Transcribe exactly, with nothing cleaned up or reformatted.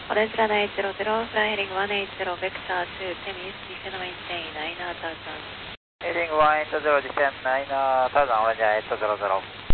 Orange runway eight zero zero, fly heading one eight zero, vector to Temis, descend maintain nine thousand. Heading one eight zero, descend nine thousand, Orange eight zero zero.